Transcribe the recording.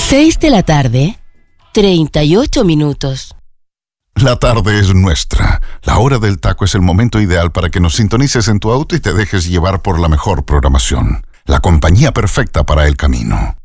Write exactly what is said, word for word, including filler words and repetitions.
Seis de la tarde, treinta y ocho minutos. La tarde es nuestra. La hora del taco es el momento ideal para que nos sintonices en tu auto y te dejes llevar por la mejor programación. La compañía perfecta para el camino.